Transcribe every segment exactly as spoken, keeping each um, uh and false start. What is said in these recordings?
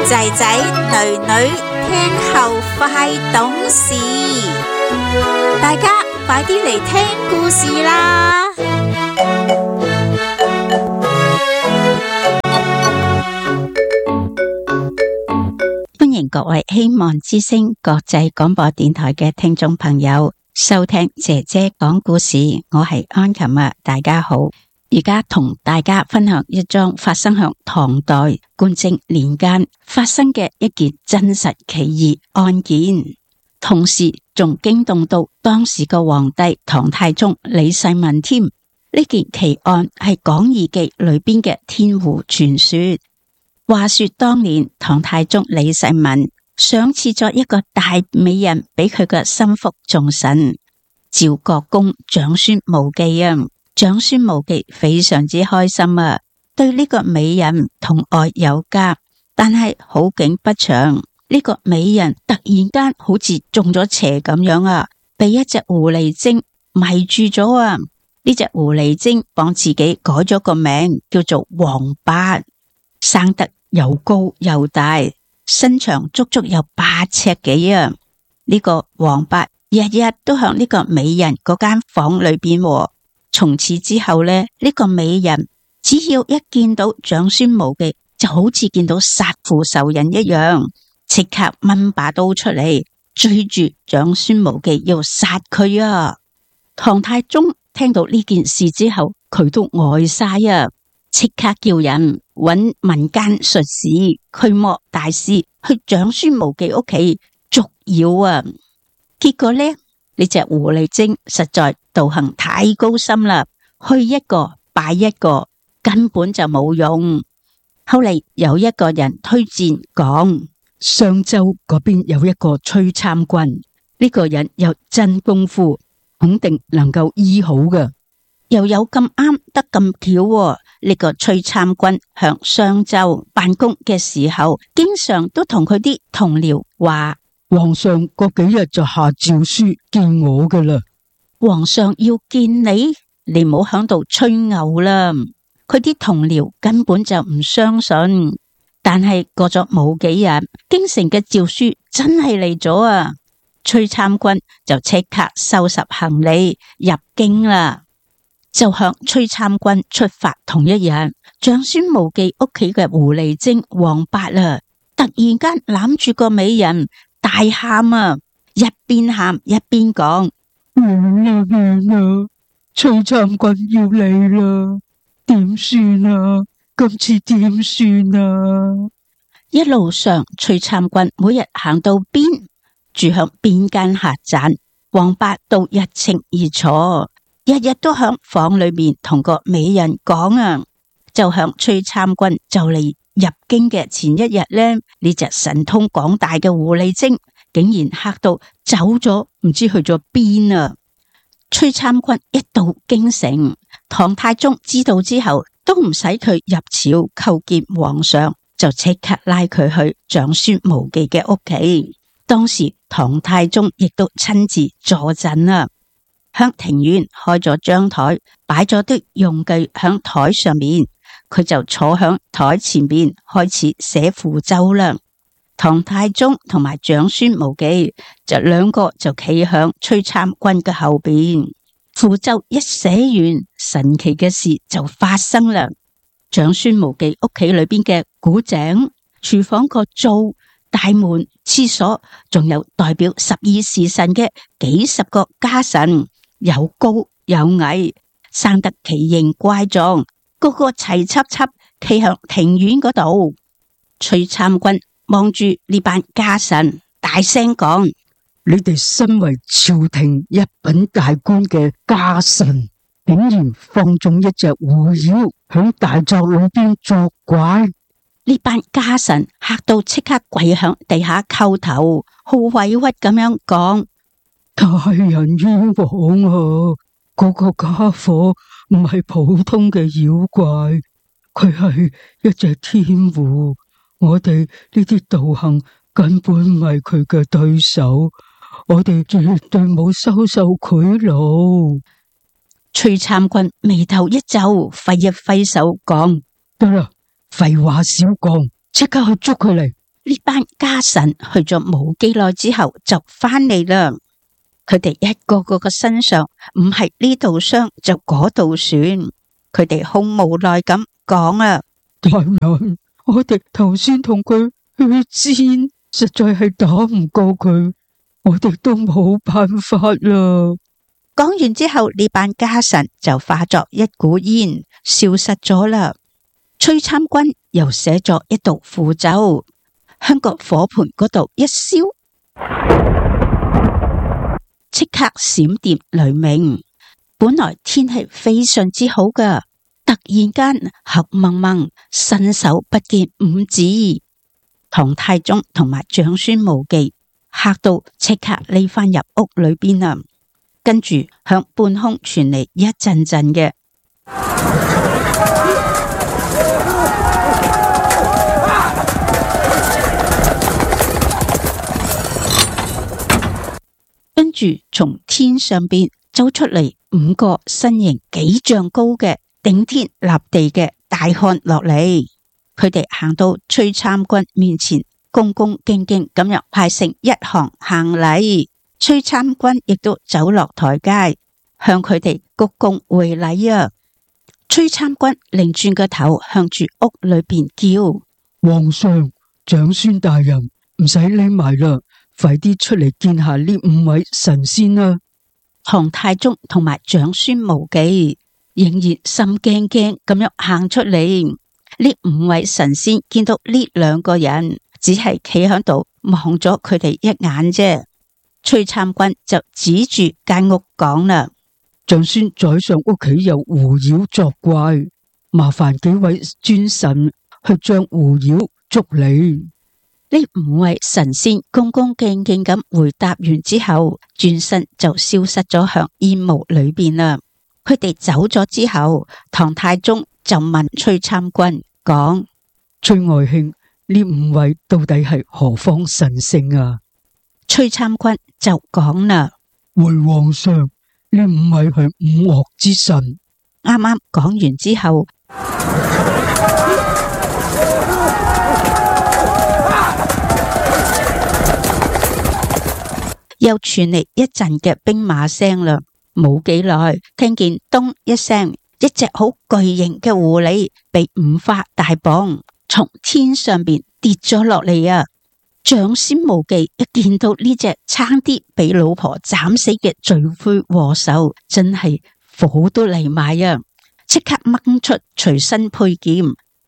仔仔女女聽後快懂事，大家快啲嚟聽故事啦！歡迎各位希望之聲國際廣播電台嘅聽眾朋友收聽姐姐講故事，我係安琴啊，大家好。而家同大家分享一樁發生喺唐代觀政年間發生嘅一件真實奇異案件，同時仲驚動到當時嘅皇帝唐太宗李世民添。呢件奇案係《講義記》裏邊嘅天狐傳說。話說當年唐太宗李世民賞賜咗一個大美人俾佢嘅心腹眾臣趙國公長孫無忌啊。長孫無忌非常之開心啊，對呢個美人同愛有加。但係好景不長，呢、這個美人突然間好似中咗邪咁樣啊，被一隻狐狸精迷住咗啊！呢隻狐狸精幫自己改咗個名叫做王八，生得又高又大，身長足足有八尺幾啊！呢、這個王八日日都響呢個美人嗰間房裏邊、啊。從此之後呢，呢、這個美人只要一見到長孫無忌，就好似見到殺父仇人一樣，即刻掹把刀出嚟追住長孫無忌要殺佢啊！唐太宗聽到呢件事之後，佢都呆晒啊！即刻叫人揾民間術士驅魔大師去長孫無忌屋企捉妖啊！結果呢，呢隻狐狸精實在道行太高深啦，去一個拜一個，根本就冇用。後嚟有一個人推薦講，商州嗰邊有一個崔參軍，呢個人有真功夫，肯定能夠醫好嘅。又有咁啱得咁巧，呢個崔參軍向商州辦公嘅時候，經常都同佢啲同僚話，皇上嗰幾日就下詔書見我噶啦。皇上要見你，你唔好響度吹牛啦。佢啲同僚根本就唔相信，但係過咗冇幾日，京城嘅詔書真係嚟咗啊！崔參軍就即刻收拾行李入京啦。就向崔參軍出發同一日，長孫無忌屋企嘅狐狸精王八啊，突然間攬住個美人大喊啊，一邊喊一邊講。完啦完啦，崔參軍要嚟啦，點算啊？今次點算啊？一路上，崔參軍每日行到邊，住響邊間客棧，王八都一清二楚，日日都響房裏面同個美人講啊。就響崔參軍就嚟入京嘅前一日呢，呢隻神通廣大嘅狐狸精竟然嚇到走咗，唔知去咗邊啊！崔參軍一到京城，唐太宗知道之後，都唔使佢入朝叩見皇上，就即刻拉佢去長孫無忌嘅屋企。當時唐太宗亦都親自坐鎮啊，向庭院開咗張台，擺咗啲用具響台上面，佢就坐響台前邊開始寫符咒啦。唐太宗同埋長孫無忌就兩個就企響崔參軍嘅後邊，符咒一寫完，神奇嘅事就發生啦。長孫無忌屋企裏邊嘅古井、廚房個灶、大門、廁所，仲有代表十二時辰嘅幾十個家臣，有高有矮，生得奇形怪狀，個個齊輯輯企響庭院嗰度。崔參軍望住呢班家臣，大聲講：你哋身為朝廷一品大官嘅家臣，竟然放縱一隻狐妖響大宅裏邊作怪！呢班家臣嚇到即刻跪響地下叩頭，好委屈咁樣講：大人冤枉啊！嗰個家伙唔係普通嘅妖怪，佢係一隻天狐。我哋呢啲道行根本唔係佢嘅對手，我哋絕對冇收受賄賂。崔參軍眉頭一皺，揮一揮手講：得啦，廢話少講，即刻去捉佢嚟， 呢班家臣去咗冇幾耐之後就翻嚟啦。佢哋一個個嘅身上唔係呢度傷就嗰度損，佢哋好無奈咁講啊， 大人，我哋頭先同佢血戰，實在係打唔過佢，我哋都冇辦法啦。 講完之後，呢班家臣就化作一股煙消失咗啦。崔參軍又寫咗一道符咒，向個火盆嗰度一燒，即刻閃電雷鳴。本來天氣非常之好噶，突然間黑蒙蒙，伸手不見五指。唐太宗同埋長孫無忌嚇到即刻匿翻入屋裏邊啦。跟住向半空傳嚟一陣陣嘅，跟住從天上邊走出嚟五個身形幾丈高嘅頂天立地嘅大漢落嚟。佢哋行到崔參軍面前，恭恭敬敬咁樣排成一行行禮。崔參軍亦都走落台階，向佢哋鞠躬回禮啊！崔參軍擰轉個頭，向住屋裏邊叫： 皇上、長孫大人，唔使匿埋啦，快啲出嚟見下呢五位神仙啦！ 唐太宗同埋長孫無忌仍然心驚驚咁樣行出嚟。呢五位神仙見到呢兩個人，只係企喺度望咗佢哋一眼啫。崔參軍就指住間屋講啦： 長孫宰相屋企有狐妖作怪，麻煩幾位尊神去將狐妖捉嚟。 呢五位神仙恭恭敬敬咁回答完之後，轉身就消失咗響煙霧裏邊啦。佢哋走咗之後，唐太宗就問崔參軍講： 崔外卿，呢五位到底係何方神聖啊？ 崔參軍就講啦： 回皇上，呢五位係五岳之神。 啱啱講完之後，又傳嚟一陣嘅兵馬聲啦。冇幾耐，聽見咚一聲，一隻好巨型嘅狐狸被五花大綁，從天上邊跌咗落嚟啊！長孫無忌一見到呢隻差啲俾老婆斬死嘅罪魁禍首，真係火都嚟埋啊！即刻掹出隨身佩劍，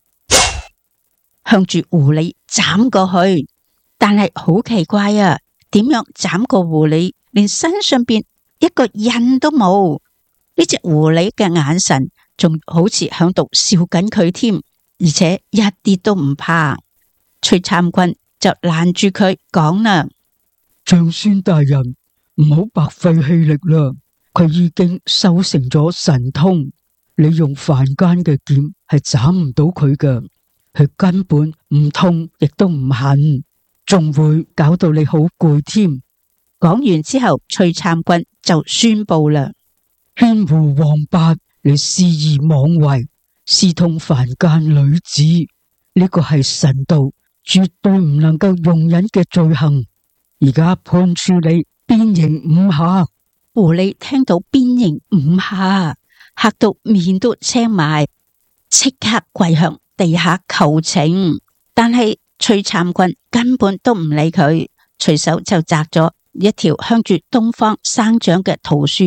向住狐狸斬過去。但係好奇怪啊，點樣斬個狐狸，連身上邊一個印都冇？呢隻狐狸嘅眼神仲好似響度笑緊佢添，而且一啲都唔怕。崔參軍就攔住佢講啦： 長孫大人，唔好白費氣力啦，佢已經修成咗神通，你用凡間嘅劍係斬唔到佢㗎，佢根本唔痛亦都唔痕，仲會搞到你好攰添。 講完之後，崔參軍就宣布啦： 牽胡王八，你肆意妄為，私通凡間女子，呢個係神道，絕對唔能夠容忍嘅罪行。而家判處你鞭刑五下。 狐狸聽到鞭刑五下，嚇到面都青埋，即刻跪向地下求情。但係崔參軍根本都唔理佢，隨手就摘咗一條向住東方生長嘅桃樹